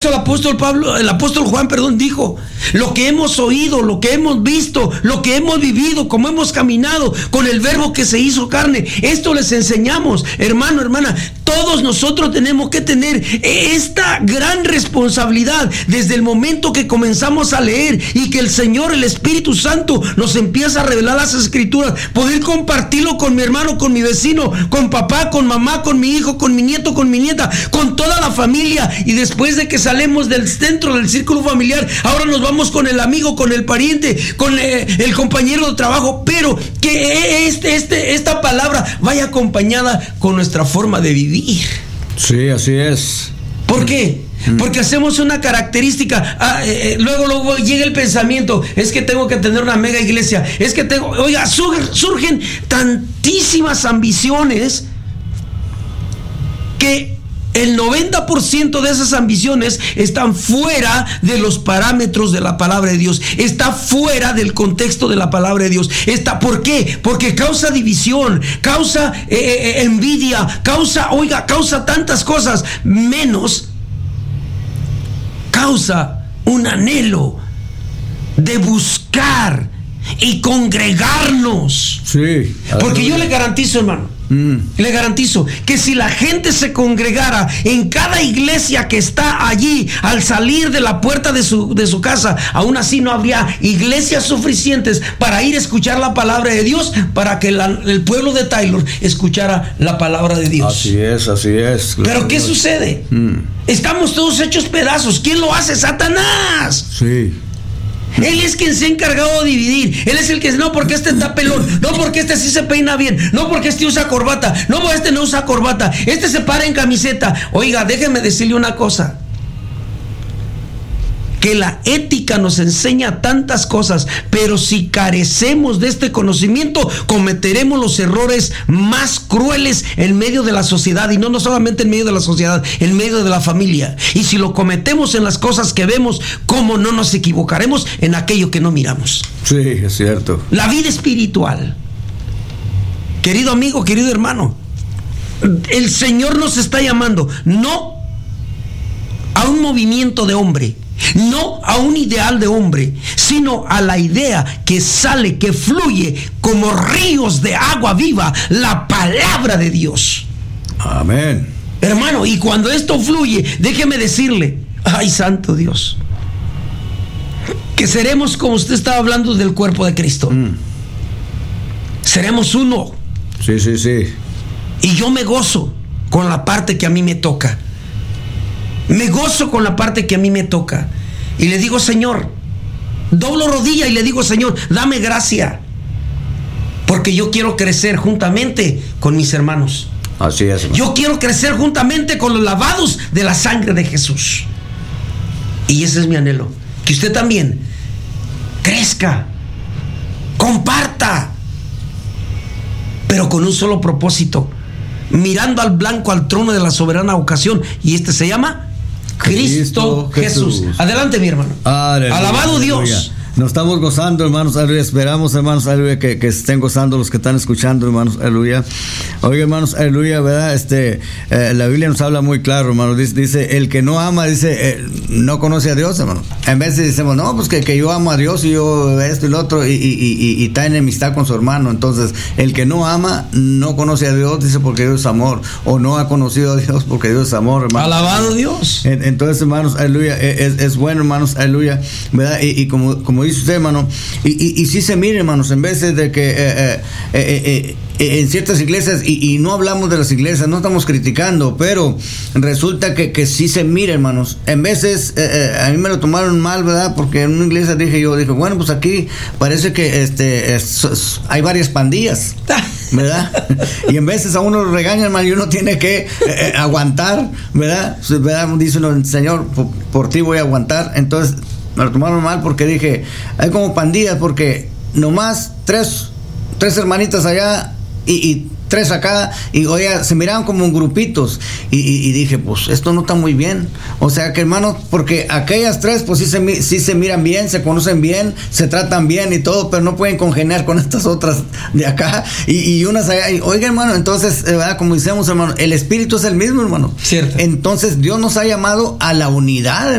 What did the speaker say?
esto el apóstol Juan, dijo: lo que hemos oído, lo que hemos visto, lo que hemos vivido, como hemos caminado con el verbo que se hizo carne, esto les enseñamos. Hermano, hermana, todos nosotros tenemos que tener esta gran responsabilidad desde el momento que comenzamos a leer y que el Señor, el Espíritu Santo, nos empieza a revelar las Escrituras, poder compartirlo con mi hermano, con mi vecino, con papá, con mamá, con mi hijo, con mi nieto, con mi nieta, con toda la familia. Y después de que salimos del centro del círculo familiar, ahora nos vamos con el amigo, con el pariente, con el compañero de trabajo, pero que esta palabra vaya acompañada con nuestra forma de vivir. Sí, así es. ¿Por qué? Porque hacemos una característica. Luego llega el pensamiento: es que tengo que tener una mega iglesia, es que surgen tantísimas ambiciones que el 90% de esas ambiciones están fuera de los parámetros de la palabra de Dios, está fuera del contexto de la palabra de Dios. ¿Por qué? Porque causa división, causa envidia, causa tantas cosas, menos causa un anhelo de buscar y congregarnos. Sí. Porque yo le garantizo, hermano, le garantizo que si la gente se congregara en cada iglesia que está allí al salir de la puerta de su casa, aún así no habría iglesias suficientes para ir a escuchar la palabra de Dios, para que el pueblo de Taylor escuchara la palabra de Dios. Así es. Pero ¿qué sucede? Estamos todos hechos pedazos. ¿Quién lo hace? ¡Satanás! Sí. Él es quien se ha encargado de dividir. Él es el que dice: no, porque este está pelón, no, porque este sí se peina bien, no, porque este usa corbata, no, este no usa corbata, este se para en camiseta. Oiga, déjeme decirle una cosa: que la ética nos enseña tantas cosas, pero si carecemos de este conocimiento, cometeremos los errores más crueles en medio de la sociedad, y no solamente en medio de la sociedad, en medio de la familia. Y si lo cometemos en las cosas que vemos, ¿cómo no nos equivocaremos en aquello que no miramos? Sí, es cierto. La vida espiritual, querido amigo, querido hermano, el Señor nos está llamando no a un movimiento de hombre, no a un ideal de hombre, sino a la idea que sale, que fluye como ríos de agua viva, la palabra de Dios. Amén. Hermano, y cuando esto fluye, déjeme decirle: ay, santo Dios, que seremos, como usted estaba hablando, del cuerpo de Cristo. Seremos uno. Sí. Y yo me gozo con la parte que a mí me toca. Me gozo con la parte que a mí me toca. Y le digo: Señor, doblo rodilla y le digo: Señor, dame gracia, porque yo quiero crecer juntamente con mis hermanos. Así es, hermano. Yo quiero crecer juntamente con los lavados de la sangre de Jesús. Y ese es mi anhelo: que usted también crezca, comparta, pero con un solo propósito, mirando al blanco, al trono de la soberana ocasión, y este se llama Cristo Jesús. Adelante, mi hermano. Aleluya, alabado Dios. Aleluya. Nos estamos gozando, hermanos, aleluya. Esperamos, hermanos, aleluya, que estén gozando los que están escuchando, hermanos, aleluya. Oiga, hermanos, aleluya, ¿verdad? La Biblia nos habla muy claro, hermanos. Dice, el que no ama, no conoce a Dios, hermano. En vez de decimos, no, pues que yo amo a Dios y yo esto y lo otro, y está en enemistad con su hermano. Entonces, el que no ama, no conoce a Dios, dice, porque Dios es amor. O no ha conocido a Dios porque Dios es amor, hermano. Alabado Dios. Entonces, hermanos, aleluya, es bueno, hermanos, aleluya, ¿verdad? Y como dice usted, hermano, y sí se mire, hermanos, en vez de que en ciertas iglesias, y no hablamos de las iglesias, no estamos criticando, pero resulta que sí se mire, hermanos. En veces a mí me lo tomaron mal, ¿verdad? Porque en una iglesia dije, bueno, pues aquí parece que hay varias pandillas, ¿verdad? Y en veces a uno lo regañan, hermano, y uno tiene que aguantar, ¿verdad? Dice uno: Señor, por ti voy a aguantar. Entonces me lo tomaron mal porque dije, hay como pandillas, porque nomás tres hermanitas allá y tres acá, y oiga, se miraban como en grupitos, y dije, pues esto no está muy bien. O sea que, hermano, porque aquellas tres pues sí se miran bien, se conocen bien, se tratan bien y todo, pero no pueden congeniar con estas otras de acá y unas allá. Y, oiga, hermano, entonces, ¿verdad? Como decíamos, hermano, el espíritu es el mismo, hermano. Cierto. Entonces Dios nos ha llamado a la unidad,